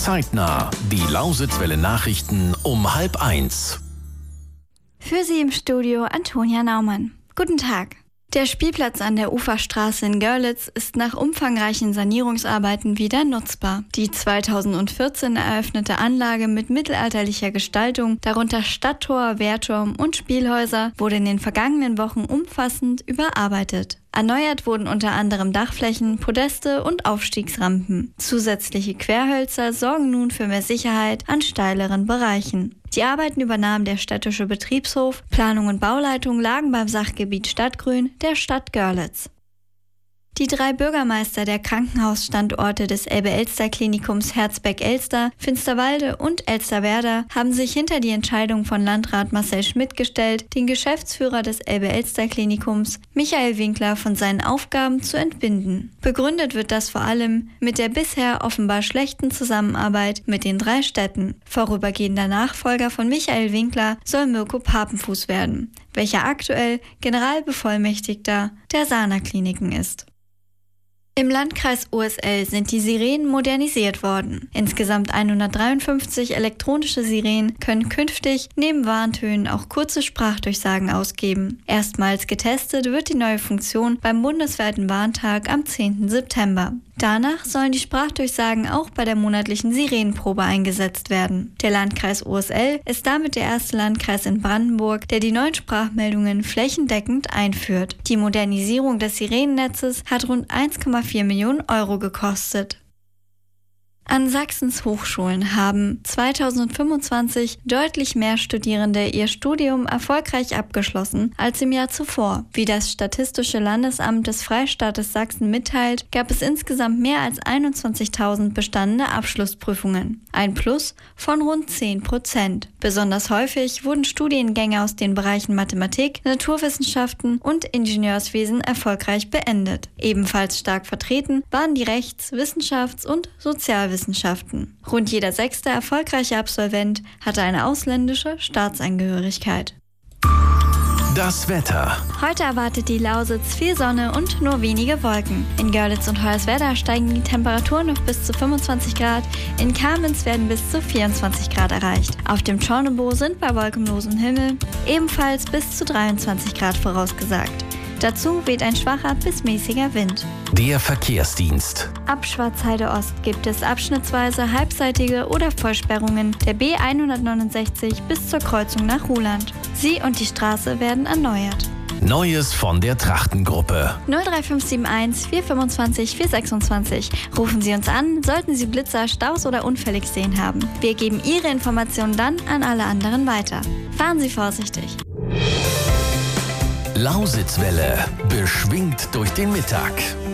Zeitnah, die Lausitzwelle Nachrichten um 12:30. Für Sie im Studio Antonia Naumann. Guten Tag. Der Spielplatz an der Uferstraße in Görlitz ist nach umfangreichen Sanierungsarbeiten wieder nutzbar. Die 2014 eröffnete Anlage mit mittelalterlicher Gestaltung, darunter Stadttor, Wehrturm und Spielhäuser, wurde in den vergangenen Wochen umfassend überarbeitet. Erneuert wurden unter anderem Dachflächen, Podeste und Aufstiegsrampen. Zusätzliche Querhölzer sorgen nun für mehr Sicherheit an steileren Bereichen. Die Arbeiten übernahm der städtische Betriebshof. Planung und Bauleitung lagen beim Sachgebiet Stadtgrün der Stadt Görlitz. Die 3 Bürgermeister der Krankenhausstandorte des Elbe-Elster-Klinikums Herzberg-Elster, Finsterwalde und Elsterwerda haben sich hinter die Entscheidung von Landrat Marcel Schmidt gestellt, den Geschäftsführer des Elbe-Elster-Klinikums, Michael Winkler, von seinen Aufgaben zu entbinden. Begründet wird das vor allem mit der bisher offenbar schlechten Zusammenarbeit mit den 3 Städten. Vorübergehender Nachfolger von Michael Winkler soll Mirko Papenfuß werden, welcher aktuell Generalbevollmächtigter der Sana-Kliniken ist. Im Landkreis Oesel sind die Sirenen modernisiert worden. Insgesamt 153 elektronische Sirenen können künftig neben Warntönen auch kurze Sprachdurchsagen ausgeben. Erstmals getestet wird die neue Funktion beim bundesweiten Warntag am 10. September. Danach sollen die Sprachdurchsagen auch bei der monatlichen Sirenenprobe eingesetzt werden. Der Landkreis Oesel ist damit der erste Landkreis in Brandenburg, der die neuen Sprachmeldungen flächendeckend einführt. Die Modernisierung des Sirenennetzes hat rund 1,4 Millionen Euro gekostet. An Sachsens Hochschulen haben 2025 deutlich mehr Studierende ihr Studium erfolgreich abgeschlossen als im Jahr zuvor. Wie das Statistische Landesamt des Freistaates Sachsen mitteilt, gab es insgesamt mehr als 21.000 bestandene Abschlussprüfungen. Ein Plus von rund 10%. Besonders häufig wurden Studiengänge aus den Bereichen Mathematik, Naturwissenschaften und Ingenieurswesen erfolgreich beendet. Ebenfalls stark vertreten waren die Rechts-, Wissenschafts- und Sozialwissenschaften. Rund jeder 6. erfolgreiche Absolvent hatte eine ausländische Staatsangehörigkeit. Das Wetter. Heute erwartet die Lausitz viel Sonne und nur wenige Wolken. In Görlitz und Hoyerswerda steigen die Temperaturen auf bis zu 25 Grad. In Kamenz werden bis zu 24 Grad erreicht. Auf dem Tschornobo sind bei wolkenlosem Himmel ebenfalls bis zu 23 Grad vorausgesagt. Dazu weht ein schwacher bis mäßiger Wind. Der Verkehrsdienst. Ab Schwarzheide Ost gibt es abschnittsweise halbseitige oder Vollsperrungen der B169 bis zur Kreuzung nach Ruhland. Sie und die Straße werden erneuert. Neues von der Trachtengruppe. 03571 425 426. Rufen Sie uns an, sollten Sie Blitzer, Staus oder Unfälle gesehen haben. Wir geben Ihre Informationen dann an alle anderen weiter. Fahren Sie vorsichtig. Lausitzwelle, beschwingt durch den Mittag.